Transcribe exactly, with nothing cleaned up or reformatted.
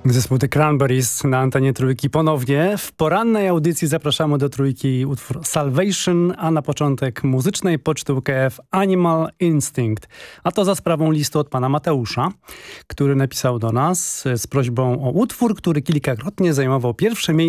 Zespół The Cranberries na antenie Trójki ponownie. W porannej audycji zapraszamy do Trójki utwór Salvation, a na początek muzycznej poczty U K F Animal Instinct. A to za sprawą listu od pana Mateusza, który napisał do nas z prośbą o utwór, który kilkakrotnie zajmował pierwsze miejsce